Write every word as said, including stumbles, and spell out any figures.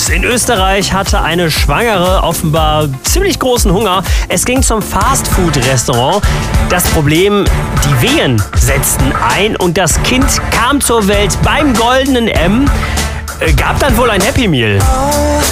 News. In Österreich hatte eine Schwangere offenbar ziemlich großen Hunger. Es ging zum Fastfood-Restaurant. Das Problem, die Wehen setzten ein und das Kind kam zur Welt beim goldenen M. Gab dann wohl ein Happy Meal.